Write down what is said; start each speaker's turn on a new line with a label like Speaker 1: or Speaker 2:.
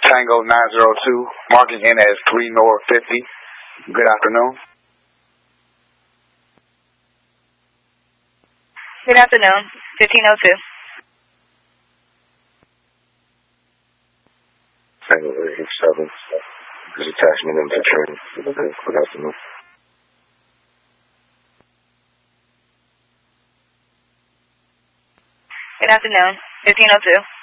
Speaker 1: Tango 902, marking in as 3 North 50. Good afternoon.
Speaker 2: Good afternoon, 1502.
Speaker 3: Tango 87, this attachment into train. Good afternoon.
Speaker 2: Good afternoon, 1502.